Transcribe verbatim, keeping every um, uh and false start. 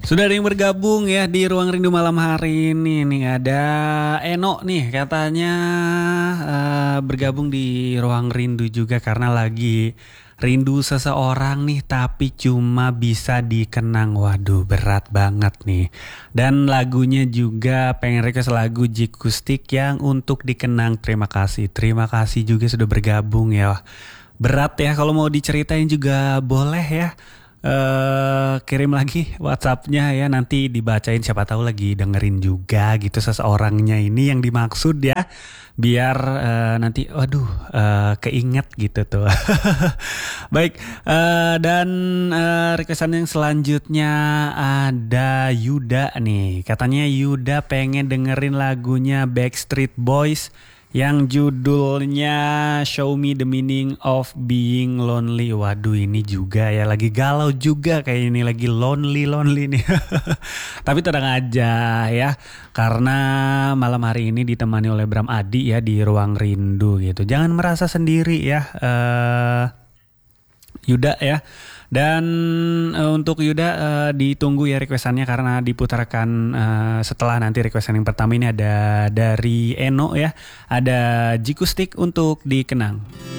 Sudah ada yang bergabung ya di Ruang Rindu malam hari ini nih. Ada Eno nih katanya eh, bergabung di Ruang Rindu juga karena lagi rindu seseorang nih tapi cuma bisa dikenang. Waduh berat banget nih. Dan lagunya juga pengen request lagu Jikustik yang untuk dikenang. Terima kasih. Terima kasih juga sudah bergabung ya. Berat ya, kalau mau diceritain juga boleh ya. Uh, kirim lagi WhatsAppnya ya, nanti dibacain, siapa tahu lagi dengerin juga gitu seseorangnya ini yang dimaksud ya, biar uh, nanti waduh uh, keinget gitu tuh. Baik, uh, dan uh, requestan yang selanjutnya ada Yuda nih, katanya Yuda pengen dengerin lagunya Backstreet Boys yang judulnya Show Me the Meaning of Being Lonely. Waduh ini juga ya, lagi galau juga kayak ini, lagi lonely-lonely nih. Tapi tenang aja ya, karena malam hari ini ditemani oleh Bram Adi ya di Ruang Rindu gitu. Jangan merasa sendiri ya uh, Yuda ya. Dan uh, untuk Yuda uh, ditunggu ya requestannya karena diputarkan uh, setelah nanti requestan yang pertama. Ini ada dari Eno ya, ada Jikustik untuk dikenang.